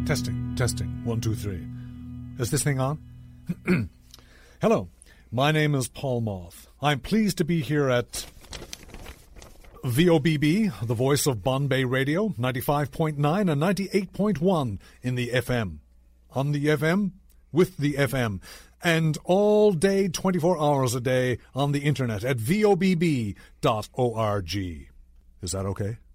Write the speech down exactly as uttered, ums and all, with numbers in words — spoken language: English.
Testing, testing, one, two, three. Is this thing on? Hello, my name is Paul Moth. I'm pleased to be here at V O B B, the voice of Bombay Radio, ninety-five point nine and ninety-eight point one in the F M. On the F M, with the F M, and all day, twenty-four hours a day on the internet at V O B B dot org. Is that okay?